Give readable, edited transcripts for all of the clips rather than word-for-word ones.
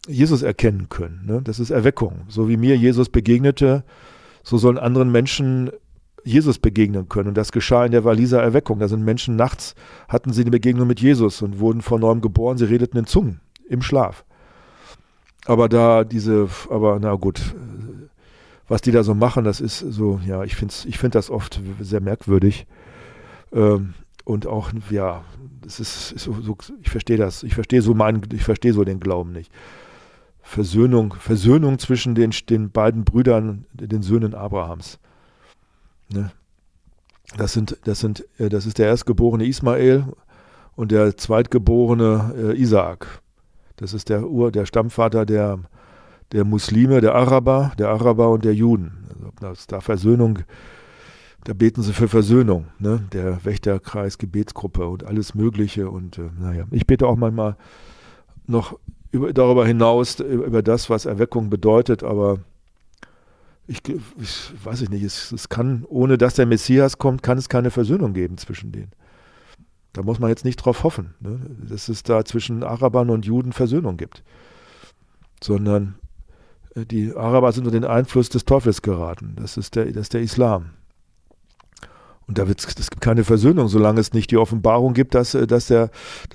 Jesus erkennen können. Ne? Das ist Erweckung. So wie mir Jesus begegnete, so sollen anderen Menschen Jesus begegnen können. Und das geschah in der Walliser Erweckung. Da sind Menschen nachts, hatten sie eine Begegnung mit Jesus und wurden von neuem geboren. Sie redeten in Zungen im Schlaf. Aber na gut, was die da so machen, das ist so, ja, ich finde das oft sehr merkwürdig. Und auch, ja, das ist so, ich verstehe das. Ich verstehe so den Glauben nicht. Versöhnung zwischen den beiden Brüdern, den Söhnen Abrahams. Ne? Das ist der erstgeborene Ismael und der zweitgeborene Isaak. Das ist der Stammvater der Muslime, der Araber und der Juden. Also, das da Versöhnung, da beten sie für Versöhnung, ne? Der Wächterkreis, Gebetsgruppe und alles Mögliche. Und naja, ich bete auch manchmal noch darüber hinaus, über das, was Erweckung bedeutet, aber ich weiß nicht, es kann, ohne dass der Messias kommt, kann es keine Versöhnung geben zwischen denen. Da muss man jetzt nicht drauf hoffen, ne, dass es da zwischen Arabern und Juden Versöhnung gibt. Sondern die Araber sind unter den Einfluss des Teufels geraten. Das ist der Islam. Und es gibt keine Versöhnung, solange es nicht die Offenbarung gibt, dass Jesus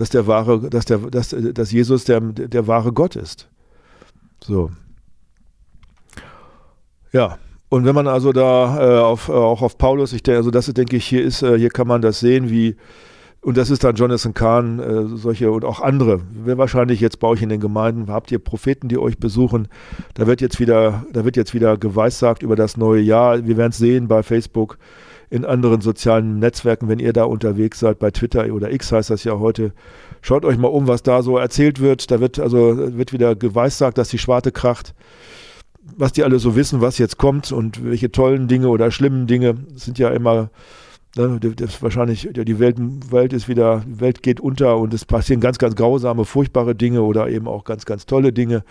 der wahre Gott ist. So. Ja. Und wenn man also da auch auf Paulus, hier kann man das sehen, und das ist dann Jonathan Cahn, solche und auch andere. Wahrscheinlich jetzt bei euch in den Gemeinden habt ihr Propheten, die euch besuchen. Da wird jetzt wieder geweissagt über das neue Jahr. Wir werden es sehen bei Facebook, in anderen sozialen Netzwerken, wenn ihr da unterwegs seid, bei Twitter oder X heißt das ja heute. Schaut euch mal um, was da so erzählt wird. Da wird wieder geweissagt, dass die Schwarte kracht. Was die alle so wissen, was jetzt kommt und welche tollen Dinge oder schlimmen Dinge sind ja immer. Wahrscheinlich, die Welt geht unter und es passieren ganz, ganz grausame, furchtbare Dinge oder eben auch ganz, ganz tolle Dinge.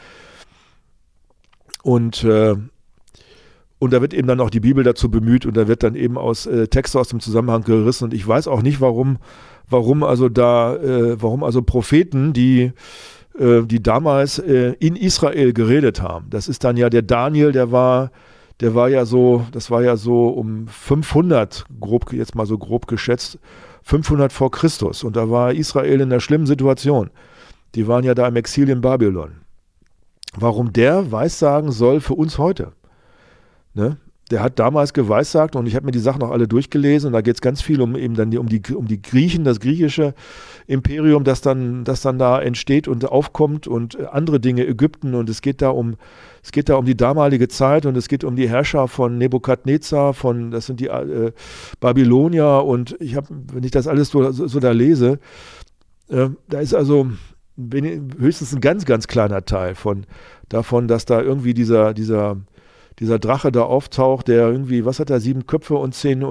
Und da wird eben dann auch die Bibel dazu bemüht und da wird dann eben Texte aus dem Zusammenhang gerissen und ich weiß auch nicht, warum also Propheten, die damals in Israel geredet haben. Das ist dann ja der Daniel, das war ja so um 500, jetzt mal so grob geschätzt, 500 vor Christus. Und da war Israel in einer schlimmen Situation. Die waren ja da im Exil in Babylon. Warum der weissagen soll für uns heute? Ne? Der hat damals geweissagt und ich habe mir die Sachen auch alle durchgelesen und da geht es ganz viel um die Griechen, das griechische Imperium, das dann da entsteht und aufkommt und andere Dinge, Ägypten und es geht da um die damalige Zeit und es geht um die Herrscher von Nebukadnezar, das sind die Babylonier und wenn ich das alles so da lese, da ist also höchstens ein ganz, ganz kleiner Teil davon, dass da irgendwie dieser Drache da auftaucht, der irgendwie, was hat er, 7 Köpfe und 10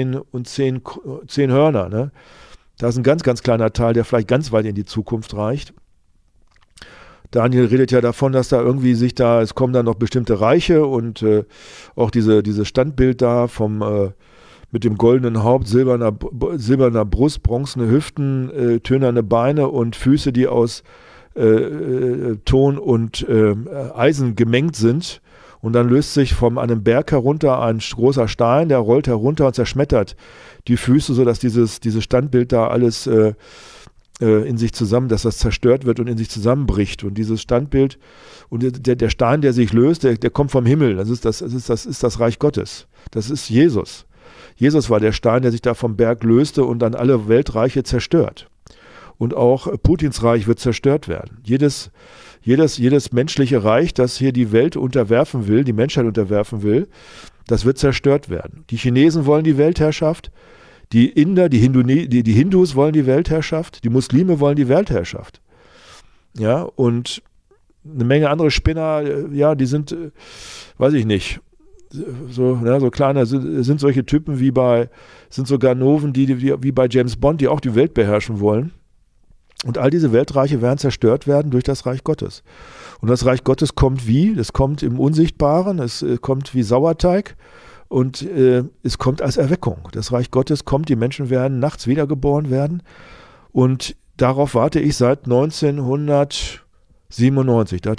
Hörner, ne? Da ist ein ganz, ganz kleiner Teil, der vielleicht ganz weit in die Zukunft reicht. Daniel redet ja davon, dass da irgendwie es kommen dann noch bestimmte Reiche und auch dieses Standbild da mit dem goldenen Haupt, silberner Brust, bronzene Hüften, tönerne Beine und Füße, die aus Ton und Eisen gemengt sind. Und dann löst sich von einem Berg herunter ein großer Stein, der rollt herunter und zerschmettert die Füße, sodass dieses Standbild da alles in sich dass das zerstört wird und in sich zusammenbricht. Und dieses Standbild und der Stein, der sich löst, der kommt vom Himmel. Das ist das Reich Gottes. Das ist Jesus. Jesus war der Stein, der sich da vom Berg löste und dann alle Weltreiche zerstört. Und auch Putins Reich wird zerstört werden. Jedes menschliche Reich, das hier die Welt unterwerfen will, die Menschheit unterwerfen will, das wird zerstört werden. Die Chinesen wollen die Weltherrschaft, die Inder, die Hindus wollen die Weltherrschaft, die Muslime wollen die Weltherrschaft. Ja, und eine Menge andere Spinner, ja, die sind, weiß ich nicht, so kleine, sind solche Typen sind so Ganoven, die wie bei James Bond, die auch die Welt beherrschen wollen. Und all diese Weltreiche werden zerstört werden durch das Reich Gottes. Und das Reich Gottes kommt wie? Es kommt im Unsichtbaren, es kommt wie Sauerteig und es kommt als Erweckung. Das Reich Gottes kommt, die Menschen werden nachts wiedergeboren werden und darauf warte ich seit 1997. Da